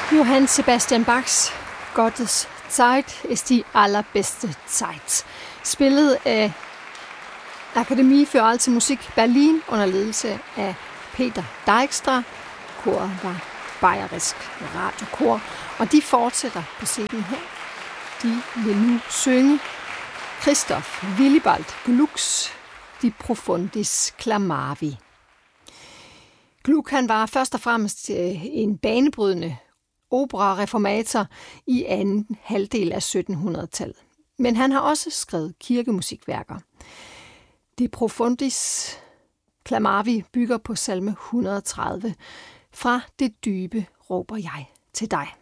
Johann Sebastian Bachs Gottes Zeit ist die allerbeste Zeit, spillet af Akademie für Alte Musik Berlin under ledelse af Peter Dijkstra. Koret var Bayerisk Radiokor, og de fortsætter på scenen her. De vil nu synge Christoph Willibald Glucks De Profundis Clamavi. Gluck han var først og fremmest en banebrydende opera-reformator i anden halvdel af 1700-tallet. Men han har også skrevet kirkemusikværker. De Profundis Clamavi bygger på salme 130. Fra det dybe råber jeg til dig.